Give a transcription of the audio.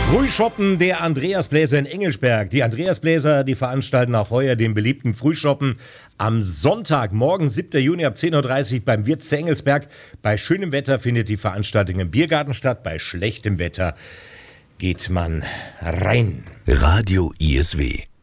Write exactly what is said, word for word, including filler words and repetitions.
Frühschoppen der Andreasbläser in Engelsberg. Die Andreasbläser, die veranstalten auch heuer den beliebten Frühschoppen am Sonntag, morgen, siebter Juni ab zehn Uhr dreißig beim Wirt zu Engelsberg. Bei schönem Wetter findet die Veranstaltung im Biergarten statt. Bei schlechtem Wetter geht man rein. Radio I S W